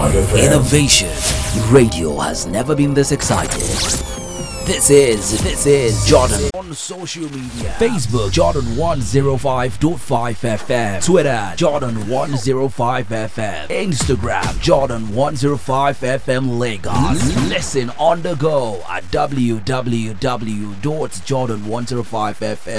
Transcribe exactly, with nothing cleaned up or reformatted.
five F M. Innovation. Radio has never been this excited. This is, this is Jordan on social media. Facebook, Jordan one oh five point five F M. Twitter, Jordan one oh five F M. Instagram, Jordan one oh five F M Lagos. Listen on the go at w w w dot jordan one oh five f m